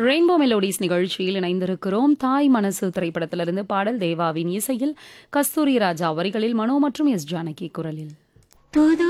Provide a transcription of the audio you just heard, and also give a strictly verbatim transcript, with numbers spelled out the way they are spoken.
Rainbow melodies நிகழ்ச்சியில் இணைந்திருக்கிறோம். தாய் மனசு திரைப்படத்திலிருந்து பாடல் தேவாவின் இசையில், கஸ்தூரி ராஜா வரிகளில், மனோ மற்றும் எஸ் ஜானகி குரலில். புது